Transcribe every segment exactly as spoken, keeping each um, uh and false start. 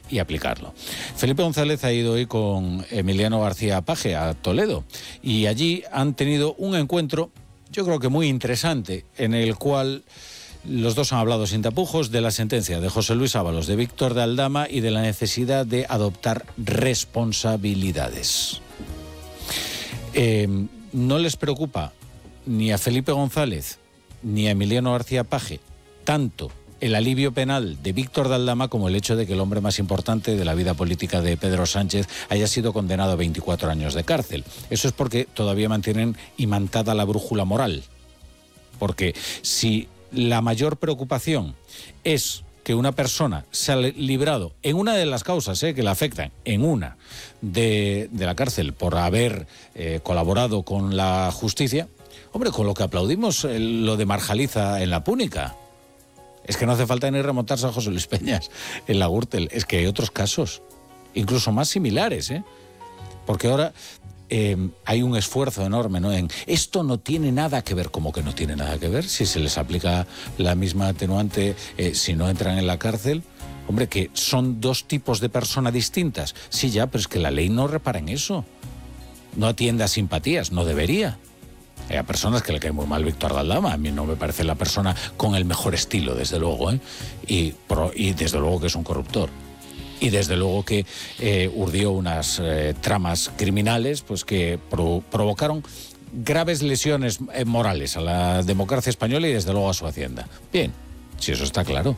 y aplicarlo. Felipe González ha ido hoy con Emiliano García Paje a Toledo y allí han tenido un encuentro, yo creo que muy interesante, en el cual los dos han hablado sin tapujos de la sentencia de José Luis Ábalos, de Víctor de Aldama y de la necesidad de adoptar responsabilidades. Eh, no les preocupa ni a Felipe González ni a Emiliano García Paje tanto el alivio penal de Víctor de Aldama como el hecho de que el hombre más importante de la vida política de Pedro Sánchez haya sido condenado a veinticuatro años de cárcel. Eso es porque todavía mantienen imantada la brújula moral. Porque si la mayor preocupación es que una persona se ha librado en una de las causas eh, que le afectan, en una de, de la cárcel por haber eh, colaborado con la justicia, hombre, con lo que aplaudimos eh, lo de Marjaliza en la Púnica. Es que no hace falta ni remontarse a José Luis Peñas en la Gürtel, es que hay otros casos, incluso más similares, ¿eh? Porque ahora Eh, hay un esfuerzo enorme, ¿no? En esto no tiene nada que ver, como que no tiene nada que ver, si se les aplica la misma atenuante, eh, si no entran en la cárcel, hombre, que son dos tipos de personas distintas. Sí, ya, pero es que la ley no repara en eso, no atiende a simpatías, no debería. Hay a personas que le cae muy mal Víctor de Aldama, a mí no me parece la persona con el mejor estilo, desde luego, ¿eh? y, pro, y desde luego que es un corruptor. Y desde luego que eh, urdió unas eh, tramas criminales pues que pro, provocaron graves lesiones eh, morales a la democracia española y desde luego a su hacienda. Bien, si eso está claro.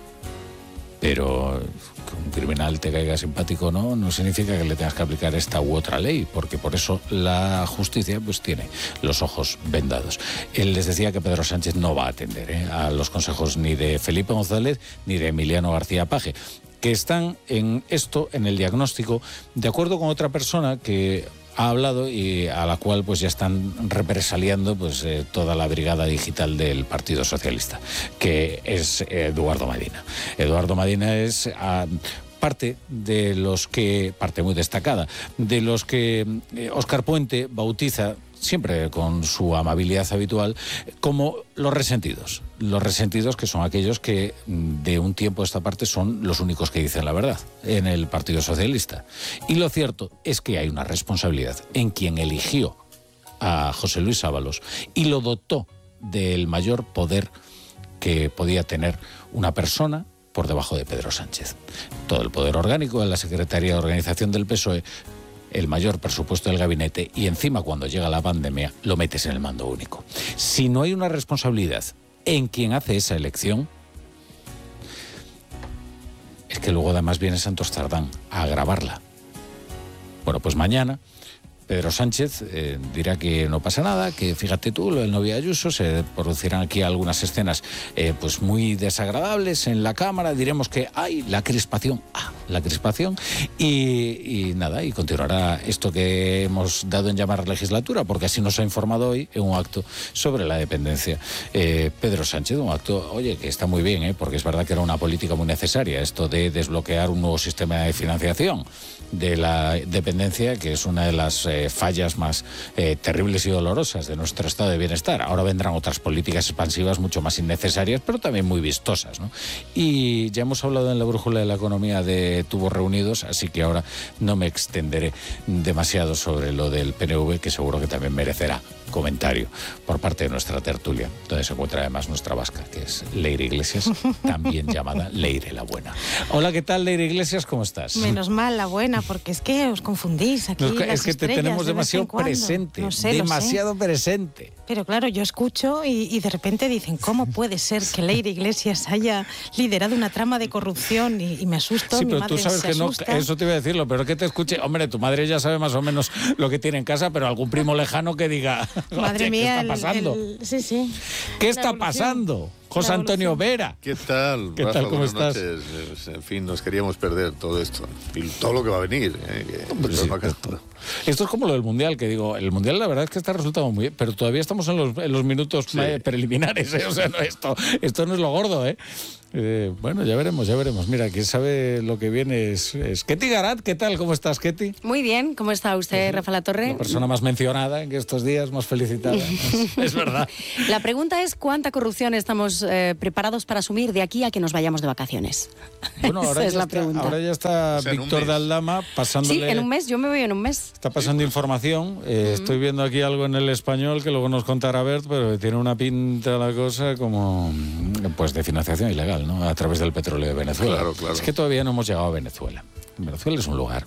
Pero que un criminal te caiga simpático no, no significa que le tengas que aplicar esta u otra ley, porque por eso la justicia pues tiene los ojos vendados. Él les decía que Pedro Sánchez no va a atender eh, a los consejos ni de Felipe González ni de Emiliano García Paje, que están en esto, en el diagnóstico, de acuerdo con otra persona que ha hablado y a la cual pues ya están represaliando pues eh, toda la brigada digital del Partido Socialista, que es Eduardo Madina. Eduardo Madina es uh, parte de los que, parte muy destacada, de los que eh, Óscar Puente bautiza, siempre con su amabilidad habitual, como los resentidos. Los resentidos, que son aquellos que de un tiempo a esta parte son los únicos que dicen la verdad en el Partido Socialista. Y lo cierto es que hay una responsabilidad en quien eligió a José Luis Ábalos y lo dotó del mayor poder que podía tener una persona por debajo de Pedro Sánchez. Todo el poder orgánico de la Secretaría de Organización del P S O E, el mayor presupuesto del gabinete y encima cuando llega la pandemia lo metes en el mando único. Si no hay una responsabilidad en quien hace esa elección, es que luego además viene Santos Tardán a agravarla. Bueno, pues mañana Pedro Sánchez eh, dirá que no pasa nada, que fíjate tú, lo del novio Ayuso, se producirán aquí algunas escenas eh, pues muy desagradables en la Cámara, diremos que hay la crispación, ah, la crispación, y, y nada, y continuará esto que hemos dado en llamar legislatura, porque así nos ha informado hoy en un acto sobre la dependencia eh, Pedro Sánchez, un acto, oye, que está muy bien, eh, porque es verdad que era una política muy necesaria, esto de desbloquear un nuevo sistema de financiación de la dependencia, que es una de las eh, fallas más eh, terribles y dolorosas de nuestro estado de bienestar. Ahora vendrán otras políticas expansivas mucho más innecesarias, pero también muy vistosas, ¿no? Y ya hemos hablado en la brújula de la economía de tubos reunidos, así que ahora no me extenderé demasiado sobre lo del P N V, que seguro que también merecerá comentario por parte de nuestra tertulia, donde se encuentra además nuestra vasca, que es Leire Iglesias, también llamada Leire la Buena. Hola, ¿qué tal, Leire Iglesias? ¿Cómo estás? Menos mal, la buena, porque es que os confundís aquí. No, es las que te tenemos de demasiado presente, no sé, demasiado presente. Pero claro, yo escucho y, y de repente dicen, ¿cómo puede ser que Leire Iglesias haya liderado una trama de corrupción? Y, y me asusto, sí, mi pero madre tú sabes se que asusta. No, eso te iba a decirlo, pero que te escuche, hombre, tu madre ya sabe más o menos lo que tiene en casa, pero algún primo lejano que diga, madre mía, ¿qué está pasando? El, el, sí, sí. ¿Qué está pasando? José Antonio Vera. ¿Qué tal? ¿Qué Rafa, tal? ¿Cómo estás? Noches. En fin, nos queríamos perder todo esto y todo lo que va a venir. ¿eh? Que, Hombre, sí, no esto, esto es como lo del Mundial, que digo, el Mundial la verdad es que está resultando muy bien, pero todavía estamos en los, en los minutos sí. preliminares, ¿eh? O sea, no, esto, esto no es lo gordo, ¿eh? Eh, bueno, ya veremos, ya veremos. Mira, quien sabe lo que viene es, es Ketty Garat. ¿Qué tal? ¿Cómo estás, Ketty? Muy bien. ¿Cómo está usted, sí, Rafa Latorre? La persona más mencionada en estos días, más felicitada. es, es verdad. La pregunta es ¿cuánta corrupción estamos estamos eh, preparados para asumir de aquí a que nos vayamos de vacaciones? Bueno, ahora, Esa ya, es la está, pregunta. ahora ya está O sea, en un Víctor mes. de Aldama pasándole... Sí, en un mes, yo me voy en un mes. Está pasando información. Eh, Mm. Estoy viendo aquí algo en el Español que luego nos contará Bert, pero tiene una pinta la cosa como pues de financiación ilegal, ¿no? A través del petróleo de Venezuela. Claro, claro. Es que todavía no hemos llegado a Venezuela. Venezuela es un lugar.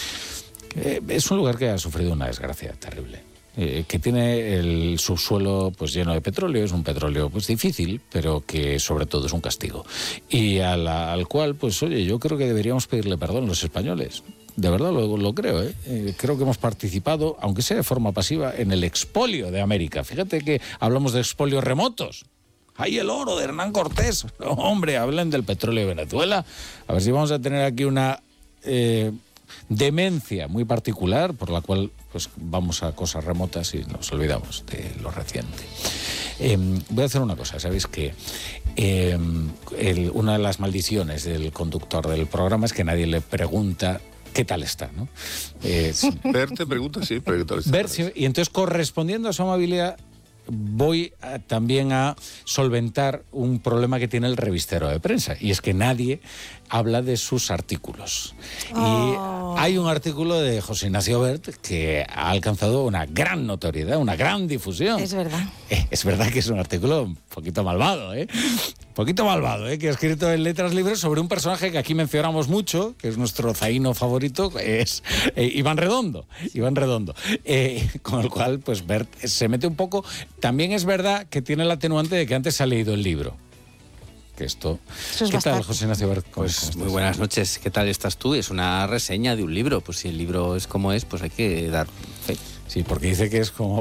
eh, es un lugar que ha sufrido una desgracia terrible. Eh, que tiene el subsuelo pues lleno de petróleo, es un petróleo pues difícil, pero que sobre todo es un castigo. Y a la- al cual, pues oye, yo creo que deberíamos pedirle perdón los españoles. De verdad lo, lo creo, ¿eh? Eh, creo que hemos participado, aunque sea de forma pasiva, en el expolio de América. Fíjate que hablamos de expolios remotos. ¡Hay el oro de Hernán Cortés! No, hombre, hablen del petróleo de Venezuela. A ver si vamos a tener aquí una eh, demencia muy particular por la cual pues vamos a cosas remotas y nos olvidamos de lo reciente. Eh, voy a hacer una cosa, ¿sabéis qué? Eh, el- una de las maldiciones del conductor del programa es que nadie le pregunta qué tal está, ¿no? Eh, Bert te pregunta, sí, pero ¿qué tal está? ver si- y entonces, correspondiendo a su amabilidad, voy a- también a solventar un problema que tiene el revistero de prensa, y es que nadie habla de sus artículos. Oh. Y hay un artículo de José Ignacio Bert que ha alcanzado una gran notoriedad, una gran difusión. Es verdad. Eh, es verdad que es un artículo un poquito malvado, ¿eh? Un poquito malvado, ¿eh? Que ha escrito en Letras Libres sobre un personaje que aquí mencionamos mucho, que es nuestro zaino favorito, es eh, Iván Redondo. Iván Redondo. Eh, con el cual, pues, Bert se mete un poco. También es verdad que tiene el atenuante de que antes se ha leído el libro. Que esto... Eso es ¿Qué tal, bastante. José Ignacio Bert? ¿Cómo- Pues cómo muy estás? buenas noches, ¿qué tal estás tú? Es una reseña de un libro, pues si el libro es como es, pues hay que dar fe. Sí, porque dice que es como...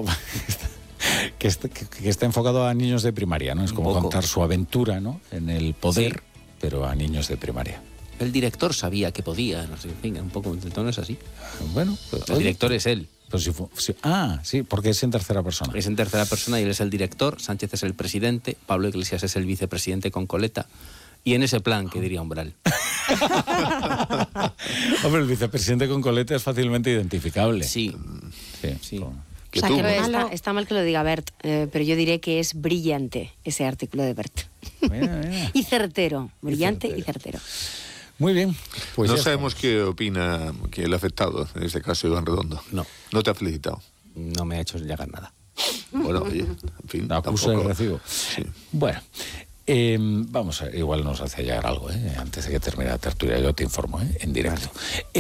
que, está, que- que está enfocado a niños de primaria, ¿no? Es Un como poco. contar su aventura, ¿no? En el poder, Sí. pero a niños de primaria. El director sabía que podía, no sé, en fin, un poco, el tono es así. Bueno, pues, El oye, director es él, pues si fu- si- ah, sí, porque es en tercera persona. es en tercera persona y él es el director, Sánchez es el presidente, Pablo Iglesias es el vicepresidente con coleta, y en ese plan, que diría Umbral. Hombre, el vicepresidente con coleta es fácilmente identificable. Sí, Sí, sí. con- Que O sea, tú, que ¿no? está, Malo. está mal que lo diga Bert, eh, pero yo diré que es brillante ese artículo de Bert. Mira, mira. Y certero, brillante certero. y certero. Muy bien. Pues no ya sabemos qué opina que el afectado, en este caso Iván Redondo. No. No te ha felicitado. No me ha hecho llegar nada. Bueno, oye, en fin. está. Acusa de tampoco- recibo. Sí. Bueno, eh, vamos a igual nos hace llegar algo, ¿eh? Antes de que termine la tertulia, yo te informo, ¿eh? En directo.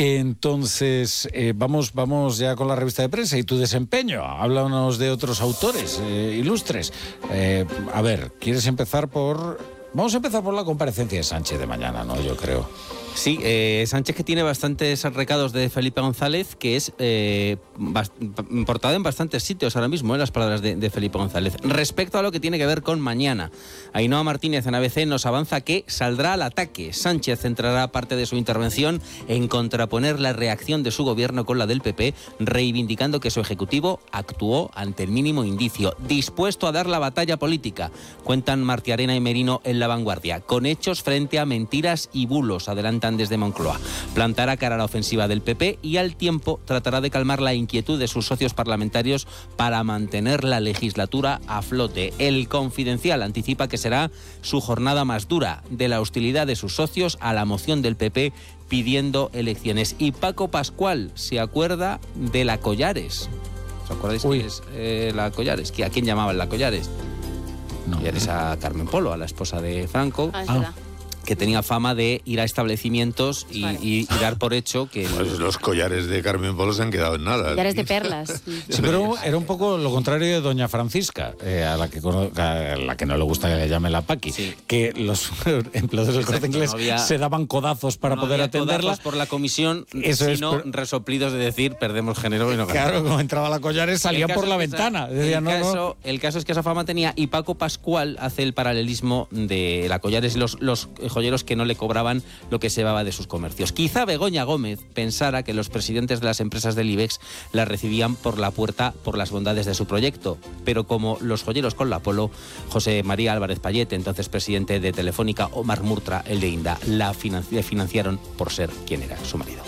Entonces, eh, vamos, vamos ya con la revista de prensa y tu desempeño. Háblanos de otros autores eh, ilustres. Eh, a ver, ¿quieres empezar por...? Vamos a empezar por la comparecencia de Sánchez de mañana, ¿no? Yo creo. Sí, eh, Sánchez que tiene bastantes recados de Felipe González, que es eh, bast- portada en bastantes sitios ahora mismo, en las palabras de, de Felipe González. Respecto a lo que tiene que ver con mañana, Ainhoa Martínez en A B C nos avanza que saldrá al ataque. Sánchez centrará parte de su intervención en contraponer la reacción de su gobierno con la del P P, reivindicando que su ejecutivo actuó ante el mínimo indicio, dispuesto a dar la batalla política. Cuentan Martiarena y Merino en La Vanguardia, con hechos frente a mentiras y bulos, adelantan desde Moncloa. Plantará cara a la ofensiva del P P y al tiempo tratará de calmar la inquietud de sus socios parlamentarios para mantener la legislatura a flote. El Confidencial anticipa que será su jornada más dura, de la hostilidad de sus socios a la moción del P P pidiendo elecciones. Y Paco Pascual se acuerda de la Collares. ¿Os acordáis Uy. quién es eh, la Collares? ¿A quién llamaban la Collares? No. Collares a Carmen Polo, a la esposa de Franco, Ah, es Ah. verdad. que tenía fama de ir a establecimientos y, Vale. y- y dar por hecho que... Pues los collares de Carmen Polo se han quedado en nada. Collares de perlas. Sí, pero era un poco lo contrario de Doña Francisca, eh, a, la que, cono- a la que no le gusta que le llame la Paqui, Sí. que los empleados del Corte Exacto, Inglés no había- se daban codazos para no poder había atenderla. codazos por la comisión, Eso es, sino pero- resoplidos de decir perdemos género y no ganamos. Claro, como entraba la Collares salía El por caso la es que ventana. esa- Decía, el, no, no. caso, el caso es que esa fama tenía, y Paco Pascual hace el paralelismo de la Collares y los, los joyeros que no le cobraban lo que se llevaba de sus comercios. Quizá Begoña Gómez pensara que los presidentes de las empresas del IBEX la recibían por la puerta por las bondades de su proyecto, pero como los joyeros con la Polo, José María Álvarez Payete, entonces presidente de Telefónica, Omar Murtra, el de Inda, la financi- le financiaron por ser quien era su marido.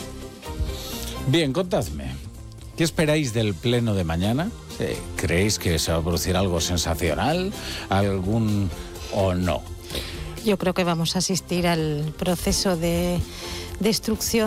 Bien, contadme. ¿Qué esperáis del pleno de mañana? Eh, ¿Creéis que se va a producir algo sensacional? ¿Algún o no? Yo creo que vamos a asistir al proceso de destrucción